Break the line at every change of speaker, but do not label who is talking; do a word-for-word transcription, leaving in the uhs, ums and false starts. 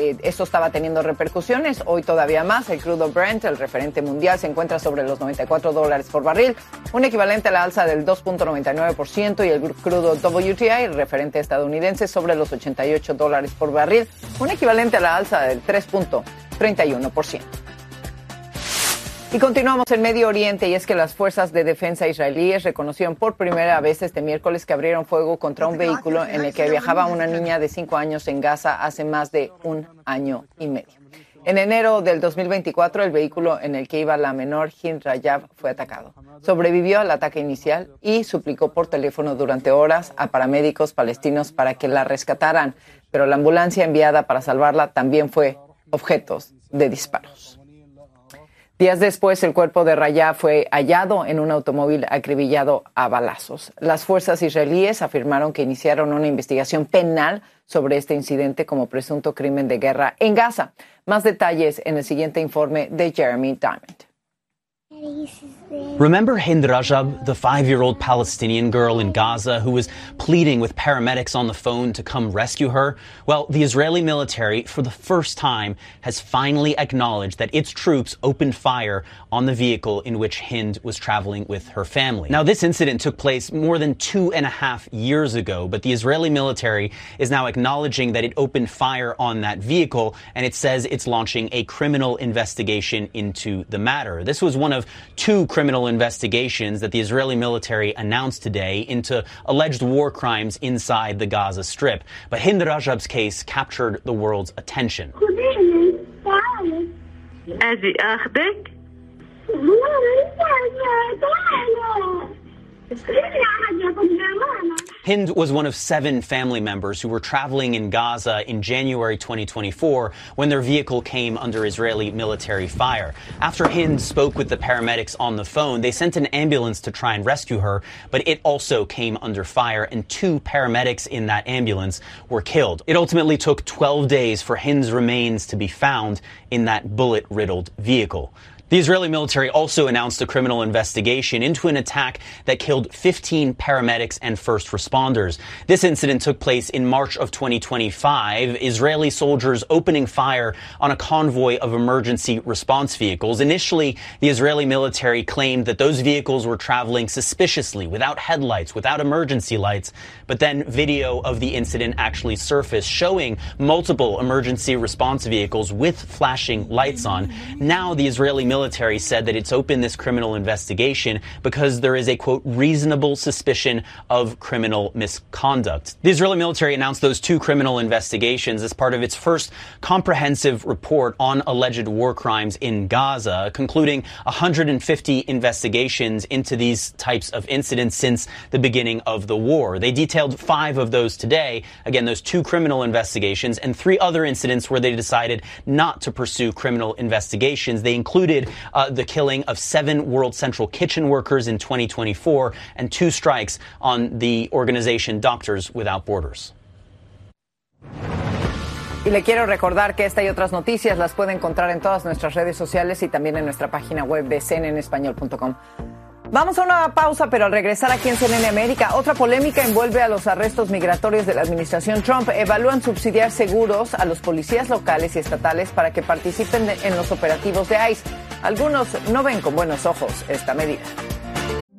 eh, esto estaba teniendo repercusiones. Hoy todavía más. El crudo Brent, el referente mundial, se encuentra sobre los noventa y cuatro dólares por barril, un equivalente a la alza del dos punto noventa y nueve por ciento, y el crudo W T I, el referente estadounidense, sobre los ochenta y ocho dólares por barril, un equivalente a la alza del tres punto treinta y uno por ciento. Y continuamos en Medio Oriente, y es que las fuerzas de defensa israelíes reconocieron por primera vez este miércoles que abrieron fuego contra un vehículo en el que viajaba una niña de cinco años en Gaza hace más de un año y medio. En enero del dos mil veinticuatro, el vehículo en el que iba la menor Hind Rajab fue atacado. Sobrevivió al ataque inicial y suplicó por teléfono durante horas a paramédicos palestinos para que la rescataran, pero la ambulancia enviada para salvarla también fue objeto de disparos. Días después, el cuerpo de Rajab fue hallado en un automóvil acribillado a balazos. Las fuerzas israelíes afirmaron que iniciaron una investigación penal sobre este incidente como presunto crimen de guerra en Gaza. Más detalles en el siguiente informe de Jeremy Diamond.
Remember Hind Rajab, the five-year-old Palestinian girl in Gaza who was pleading with paramedics on the phone to come rescue her? Well, the Israeli military, for the first time, has finally acknowledged that its troops opened fire on the vehicle in which Hind was traveling with her family. Now, this incident took place more than two and a half years ago, but the Israeli military is now acknowledging that it opened fire on that vehicle, and it says it's launching a criminal investigation into the matter. This was one of two criminal investigations that the Israeli military announced today into alleged war crimes inside the Gaza Strip. But Hind Rajab's case captured the world's attention. Hind was one of seven family members who were traveling in Gaza in January twenty twenty-four when their vehicle came under Israeli military fire. After Hind spoke with the paramedics on the phone, they sent an ambulance to try and rescue her, but it also came under fire, and two paramedics in that ambulance were killed. It ultimately took twelve days for Hind's remains to be found in that bullet-riddled vehicle. The Israeli military also announced a criminal investigation into an attack that killed fifteen paramedics and first responders. This incident took place in March of twenty twenty-five, Israeli soldiers opening fire on a convoy of emergency response vehicles. Initially, the Israeli military claimed that those vehicles were traveling suspiciously, without headlights, without emergency lights. But then video of the incident actually surfaced, showing multiple emergency response vehicles with flashing lights on. Now the Israeli military military said that it's opened this criminal investigation because there is a, quote, reasonable suspicion of criminal misconduct. The Israeli military announced those two criminal investigations as part of its first comprehensive report on alleged war crimes in Gaza, concluding one hundred fifty investigations into these types of incidents since the beginning of the war. They detailed five of those today, again, those two criminal investigations, and three other incidents where they decided not to pursue criminal investigations. They included Uh, the killing of seven World Central Kitchen workers in twenty twenty-four and two strikes on the organization Doctors Without Borders.
Y le quiero recordar que esta y otras noticias las puede encontrar en todas nuestras redes sociales y también en nuestra página web de c n n español punto com. Vamos a una pausa, pero al regresar aquí en C N N América, otra polémica envuelve a los arrestos migratorios de la administración Trump. Evalúan subsidiar seguros a los policías locales y estatales para que participen en los operativos de ICE. Algunos no ven con buenos ojos esta medida.